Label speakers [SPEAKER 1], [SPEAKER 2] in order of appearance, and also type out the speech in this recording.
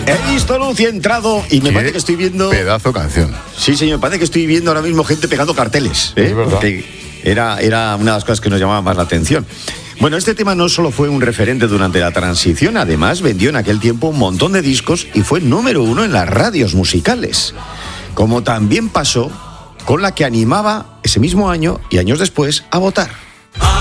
[SPEAKER 1] He visto luz y he entrado y me parece que estoy viendo...
[SPEAKER 2] Pedazo canción.
[SPEAKER 1] Sí, señor, parece que estoy viendo ahora mismo gente pegando carteles.
[SPEAKER 2] Es verdad.
[SPEAKER 1] Porque era una de las cosas que nos llamaba más la atención. Bueno, este tema no solo fue un referente durante la transición, además vendió en aquel tiempo un montón de discos y fue número 1 en las radios musicales. Como también pasó con la que animaba ese mismo año y años después a votar.